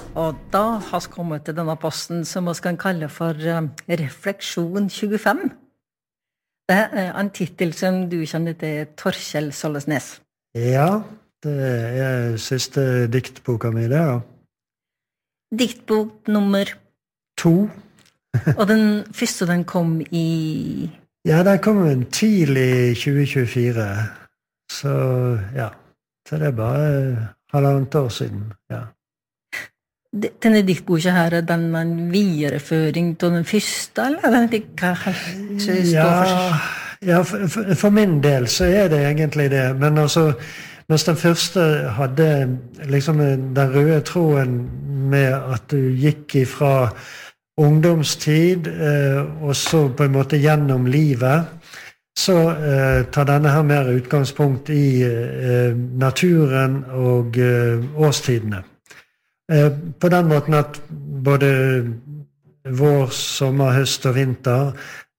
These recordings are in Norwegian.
Og da har vi kommet til denne posten som vi kan kalle for Refleksjon 25. Det en titel som du kjenner til, Torkjell Sollesnes. Ja, det siste diktboka mi det, ja. Diktbok nummer 2. Og den første den kom i... Ja, den kom tidlig 2024. Så ja, så det bare halvannet år siden, ja. Denne diktboka her, den en videreføring til den første, eller den ikke helt står for seg? Ja, for min del så det egentlig det, men altså, mens den første hadde liksom den røde tråden med at du gikk ifra ungdomstid og så på en måte gjennom livet, så tar denne her mer utgangspunkt i naturen og årstidene. På den måten at både vår, sommer, høst og vinter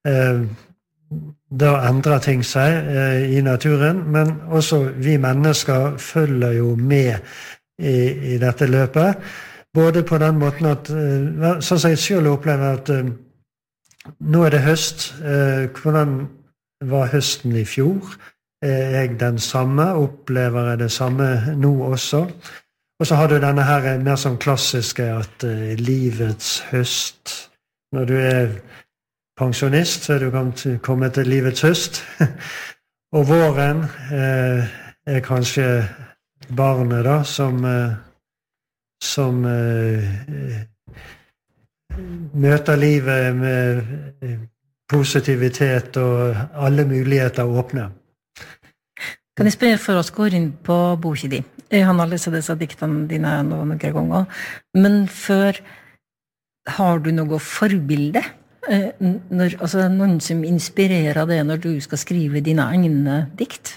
da endrer ting seg i naturen, men også vi mennesker følger jo med i dette løpet. Både på den måten at, sånn som jeg selv opplever at nå det høst. Hvordan var høsten i fjor? Jeg den samme? Opplever jeg det samme nå også? Og så har du denne her mer sånn klassiske at livets høst, når du pensjonist, så du kommet til livets høst. Og våren kanskje barnet da, som møter livet med positivitet og alle muligheter åpne. Kan jeg spørre for oss går inn på boka di? Jeg har lest disse diktene dine noen ganger, men før har du noe forbilde? Altså noen som inspirerer deg når du skal skrive dine egne dikt?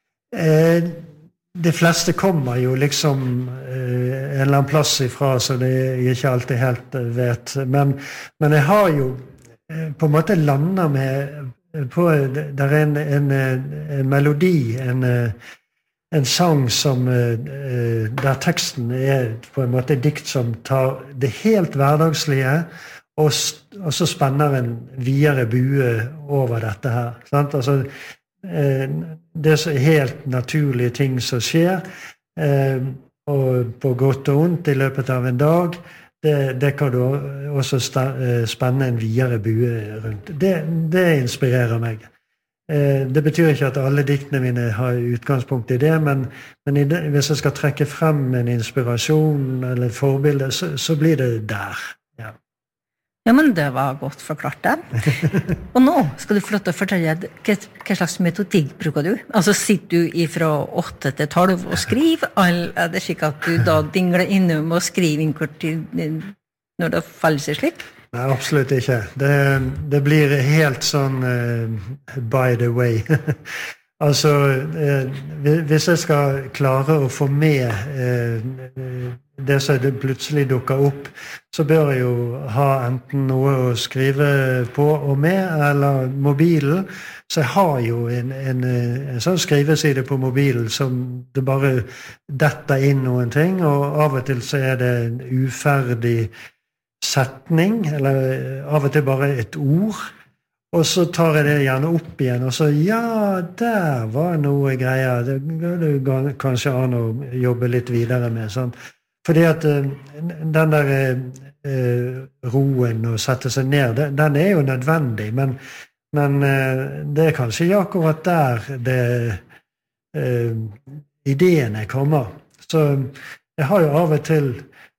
De fleste kommer jo liksom en eller annen plass ifra, så det jeg ikke alltid helt vet. Men jeg har jo på en måte landet med på, der en melodi, en sang som, der teksten på en måte dikt som tar det helt hverdagslige, og så spenner en videre bue over dette her. Sant? Altså, det helt naturlige ting som skjer, og på godt og ondt i løpet av en dag, det kan du også spenne en videre bue rundt. Det inspirerer meg. Det betyr ikke at alle diktene mine har utgangspunkt i det, men hvis jeg skal trekke frem en inspirasjon eller et forbilde, så blir det der. Ja. Ja, men det var godt forklart det. Og nå skal du få lov til å fortelle hva slags metodikk bruker du? Altså, sitter du fra 8 til 12 og skriver, eller det slik at du da dingler innom og skriver innkort når det faller seg slik? Nei, absolutt ikke. Det blir helt sånn by the way. Altså, hvis jeg skal klare å få med det som det plutselig dukker opp, så bør jeg jo ha enten noe å skrive på og med, eller mobilen. Så jeg har jo en sånn skriveside på mobilen som det bare detter inn noen ting, og av og til så det en uferdig setning, eller av og til bare et ord. Og så tar jeg det gjerne opp igjen, og så, ja, der var noe greier. Det går det kanskje an å jobbe litt videre med, sånn. Fordi at den der roen å sette seg ned, den jo nødvendig, men det kanskje ikke akkurat der ideene kommer. Så jeg har jo av og til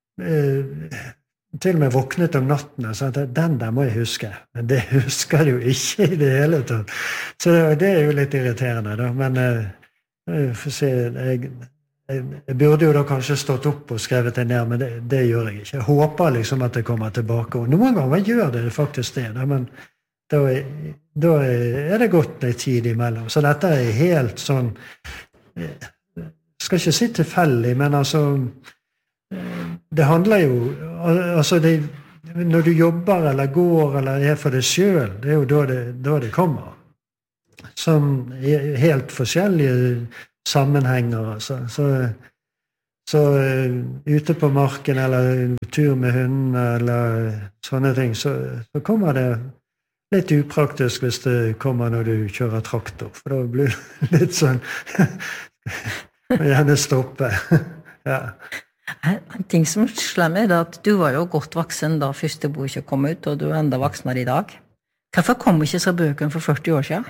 og med våknet om natten og sa at den der må jeg huske. Men det husker jeg jo ikke i det hele tatt. Så det jo litt irriterende da. Men for å si, jeg burde jo da kanskje stått opp og skrevet det ned, men det gjør jeg ikke. Jeg håper liksom at det kommer tilbake. Og noen ganger gjør det faktisk det, da, men da det gått en tid imellom. Så dette helt sånn, skal ikke si tilfeldig, men altså, det handler jo, altså når du jobber eller går eller for deg selv, det jo da det kommer. Som helt forskjellige sammenhenger, altså. Så ute på marken eller tur med hunden eller sånne ting, så kommer det litt upraktisk hvis det kommer når du kjører traktor, for da blir det litt sånn gjerne stoppe. Ja. En ting som slår meg er at du var jo godt voksen da første boka kom ut, og du enda voksnere i dag. Hvorfor kom ikke så bøkene for 40 år siden?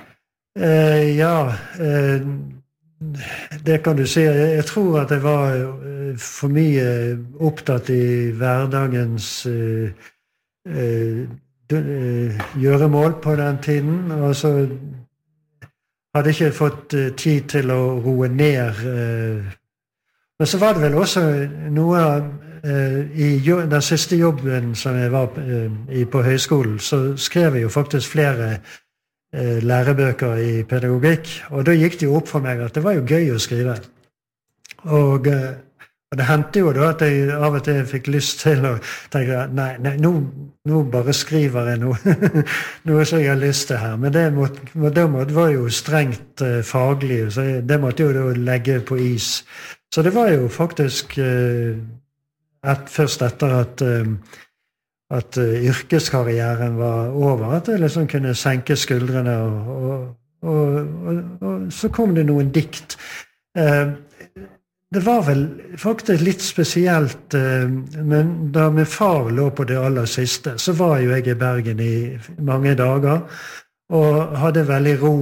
Det kan du si. Jeg tror at jeg var for mye opptatt i hverdagens gjøremål på den tiden, og så hadde jeg ikke fått tid til å roe ned. Men så var det vel også noe i den siste jobben som jeg var i på høyskolen, så skrev jeg jo faktisk flere lærebøker i pedagogikk, og da gikk det jo opp for meg at det var jo gøy å skrive. Og det hendte jo da at jeg av og til fikk lyst til å tenke nei, nå bare skriver jeg noe som jeg har lyst til her, men det var jo strengt faglig, så det måtte jo da legge på is. Så det var jo faktisk først etter at yrkeskarrieren var over, at jeg liksom kunne senke skuldrene, og så kom det noen dikt. Det var vel faktisk litt spesielt, men da min far lå på det aller siste, så var jo jeg i Bergen i mange dager, og hadde veldig ro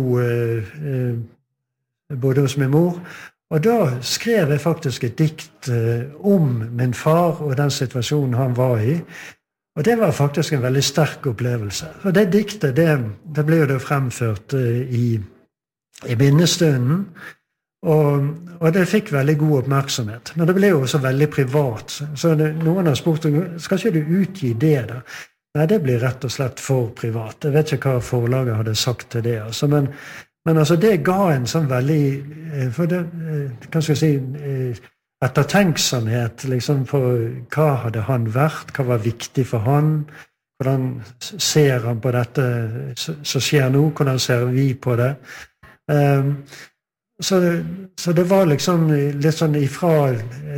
både hos min mor, og da skrev jeg faktisk et dikt om min far og den situasjonen han var i. Og det var faktisk en veldig sterk opplevelse. Og det diktet, det ble jo da fremført i minnestunden, og det fikk veldig god oppmerksomhet. Men det ble jo også veldig privat. Så noen har spurt, skal ikke du utgi det da? Nei, det blir rett og slett for privat. Jeg vet ikke hva forlaget hadde sagt til det. Altså, men altså, det ga en sånn veldig, for det, kan jeg si, ettertenksomhet liksom, på hva hadde han vært, hva var viktig for han, hvordan ser han på dette som skjer nå, hvordan ser vi på det. Så det var liksom litt sånn ifra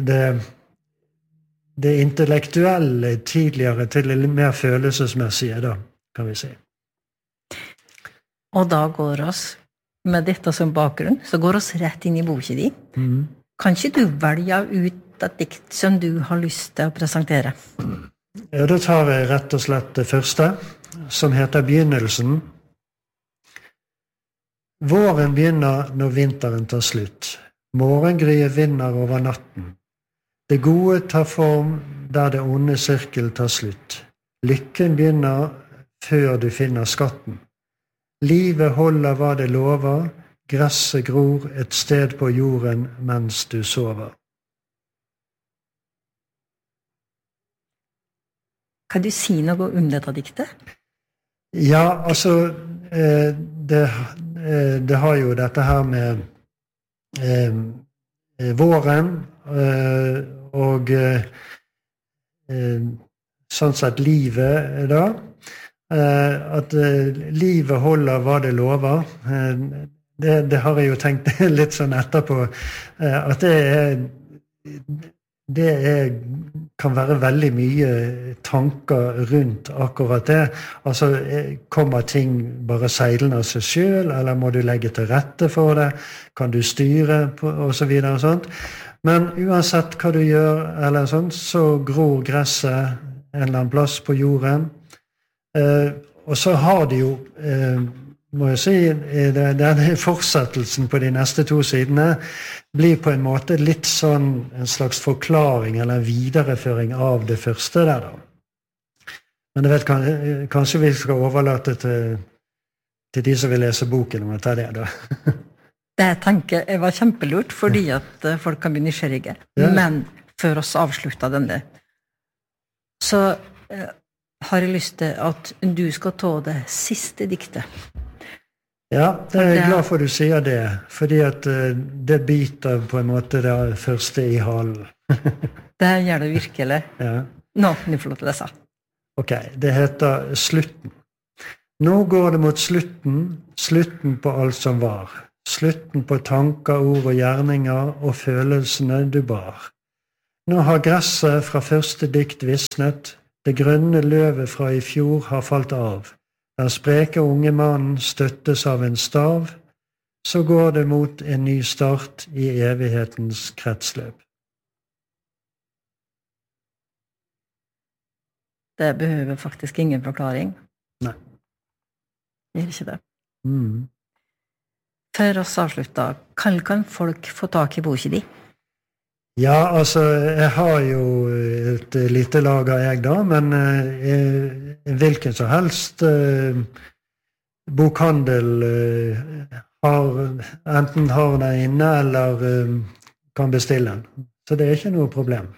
det intellektuelle tidligere til det mer følelsesmessige, da, kan vi si. Og da går oss, med dette som bakgrunn, så går oss rett inn i boka di. Kan ikke du velge ut et dikt som du har lyst til å presentere? Ja, da tar jeg rett og slett det første, som heter Begynnelsen. Våren begynner når vinteren tar slutt. Morgengryet vinner over natten. Det gode tar form der det onde sirkel tar slutt. Lykken begynner før du finner skatten. Livet holder hva det lover, gresset gror et sted på jorden mens du sover. Kan du si noe om dette diktet? Ja, altså, det har jo dette her med våren, og sånn sett livet da, at livet holder hva det lover. Det har jeg jo tenkt litt sånn etterpå, at det kan være veldig mye tanker rundt akkurat det. Altså, kommer ting bare seilende av seg selv, eller må du legge til rette for det? Kan du styre, og så videre og sånt. Men uansett hva du gjør, eller sånt, så gror gresset en eller annen plass på jorden. Og så har de jo, må jeg si, denne fortsettelsen på de neste 2 sidene blir på en måte litt sånn en slags forklaring eller videreføring av det første der da. Men jeg vet, kanskje vi skal overlate til de som vil lese boken om å ta det da. Det tenker jeg var kjempelurt, fordi at folk kan bli nysgjerrige. Ja. Men før oss avslutta denne, så har jeg lyst til at du skal ta det siste diktet. Ja, jeg er glad for at du sier det, fordi at det biter på en måte det første i halen. Det gjør det virkelig. Ja. Nå kan du få lov til å lese. Ok, det heter Slutten. Nå går det mot slutten, slutten på alt som var. Slutten på tanker, ord og gjerninger og følelsene du bar. Nå har gresset fra første dikt visnet, det grønne løvet fra i fjor har falt av. Den spreke unge mannen støttes av en stav, så går det mot en ny start i evighetens kretsløp. Det behøver faktisk ingen forklaring. Nei. Det gjør ikke det. For oss avslutta, kan folk få tak i boka di? Ja, altså, jeg har jo et lite lager jeg da, men hvilken som helst bokhandel enten har den inne eller kan bestille den. Så det er ikke noe problem.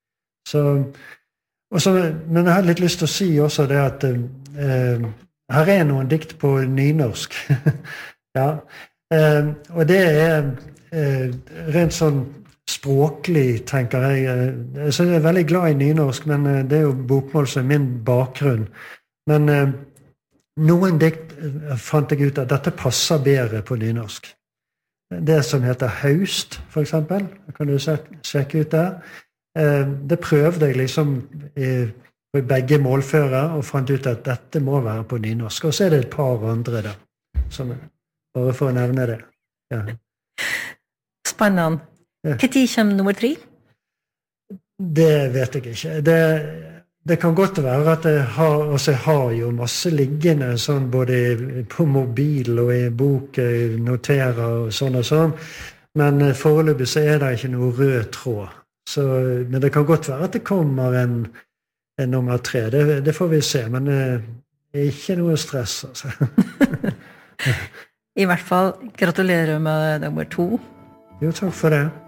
Men jeg har litt lyst til å si også det at her er noen dikt på nynorsk. Ja. Og det er rent sånn språklig, tenker jeg. Så jeg er veldig glad i nynorsk, men det er jo bokmål som er min bakgrunn. Men noen dikt fant jeg ut at dette passer bedre på nynorsk. Det som heter Haust, for eksempel, kan du sjekke ut der. Det prøvde jeg liksom på begge målfører og fant ut at dette må være på nynorsk. Og så er det et par andre da, som bare for å nevne det. Ja. Spennende. Hva tid kommer nummer 3? Det vet jeg ikke. Det kan godt være at jeg har jo masse liggende, sånn både på mobil og i bok, noterer og sånn, men foreløpig så er det ikke noe rød tråd. Men det kan godt være at det kommer en nummer 3, det får vi se, men ikke noe stress, altså. I hvert fall, gratulerer med nummer 2. Jo, takk for det.